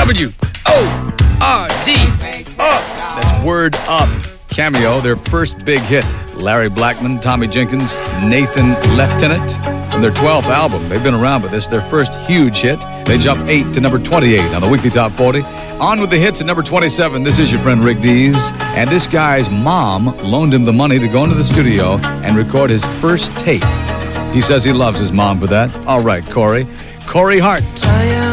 W-O-R-D. Up. That's Word Up. Cameo, their first big hit. Larry Blackmon, Tommy Jenkins, Nathan Lieutenant. From their 12th album. They've been around, but this is their first huge hit. They jump 8 to number 28 on the Weekly Top 40. On with the hits at number 27. This is your friend Rick Dees. And this guy's mom loaned him the money to go into the studio and record his first tape. He says he loves his mom for that. All right, Corey. Corey Hart.